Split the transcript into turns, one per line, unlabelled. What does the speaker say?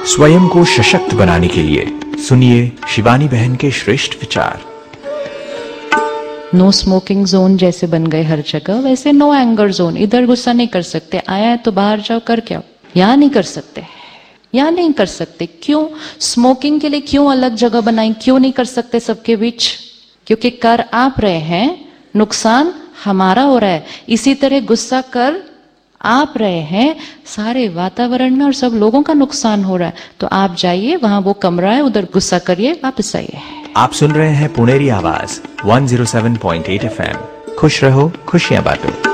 स्वयं को सशक्त बनाने के लिए सुनिए शिवानी बहन के श्रेष्ठ विचार।
नो स्मोकिंग जोन जैसे बन गए हर जगह, वैसे नो एंगर जोन। इधर गुस्सा नहीं कर सकते, आया है तो बाहर जाओ कर क्या, यहाँ नहीं कर सकते, यहाँ नहीं कर सकते। क्यों? स्मोकिंग के लिए क्यों अलग जगह बनाई, क्यों नहीं कर सकते सबके बीच? क्योंकि कर आप रहे हैं, नुकसान हमारा हो रहा है। इसी तरह गुस्सा कर आप रहे हैं, सारे वातावरण में और सब लोगों का नुकसान हो रहा है। तो आप जाइए, वहां वो कमरा है, उधर गुस्सा करिए, वापस आइए।
आप सुन रहे हैं पुनेरी आवाज 107.8 FM। खुश रहो, खुशियां बांटो।